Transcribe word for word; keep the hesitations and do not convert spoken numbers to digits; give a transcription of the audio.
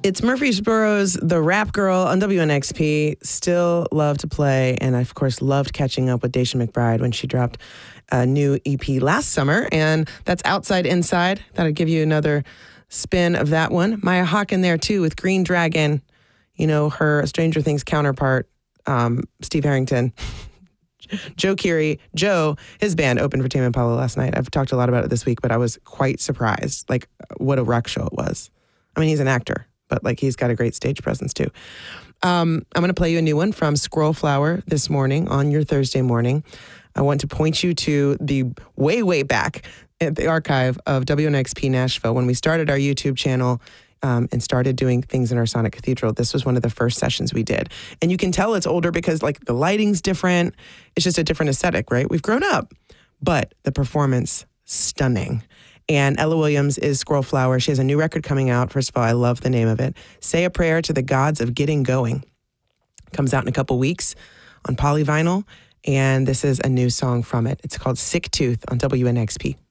It's Murfreesboro's The Rap Girl on W N X P. Still love to play, and I, of course, loved catching up with Daisha McBride when she dropped a new E P last summer, and that's Outside Inside. Thought I'd give you another spin of that one. Maya Hawke in there, too, with Green Dragon. You know, her Stranger Things counterpart, um, Steve Harrington. Joe Keery, Joe, his band opened for Tame Impala last night. I've talked a lot about it this week, but I was quite surprised, like, what a rock show it was. I mean, he's an actor, but, like, he's got a great stage presence, too. Um, I'm going to play you a new one from Squirrel Flower this morning on your Thursday morning. I want to point you to the way, way back at the archive of W N X P Nashville. When we started our YouTube channel um, and started doing things in our Sonic Cathedral, this was one of the first sessions we did. And you can tell it's older because, like, the lighting's different. It's just a different aesthetic, right? We've grown up. But the performance, stunning. And Ella Williams is Squirrel Flower. She has a new record coming out. First of all, I love the name of it. Say a Prayer to the Gods of Getting Going. Comes out in a couple weeks on polyvinyl. And this is a new song from it. It's called Sick Tooth on W N X P.